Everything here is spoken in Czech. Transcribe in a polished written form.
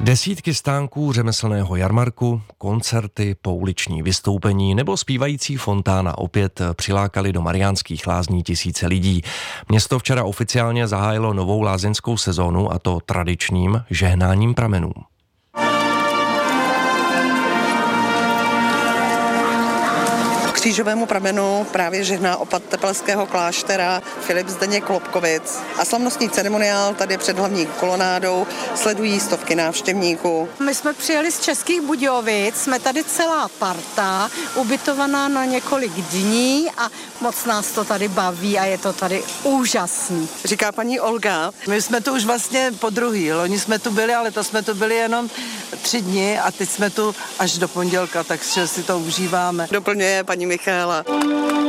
Desítky stánků řemeslného jarmarku, koncerty, pouliční vystoupení nebo zpívající fontána opět přilákali do Mariánských Lázní tisíce lidí. Město včera oficiálně zahájilo novou lázeňskou sezónu, a to tradičním žehnáním pramenů. Křížovému pramenu právě žehná opat Tepelského kláštera Filip Zdeněk Lobkovic a slavnostní ceremoniál tady před hlavní kolonádou sledují stovky návštěvníků. My jsme přijeli z Českých Budějovic, jsme tady celá parta, ubytovaná na několik dní a moc nás to tady baví a je to tady úžasný. Říká paní Olga. My jsme tu už vlastně po druhý, loni jsme tu byli, ale to jsme tu byli jenom 3 dny a teď jsme tu až do pondělka, takže si to užíváme. Doplňuje paní Michaela.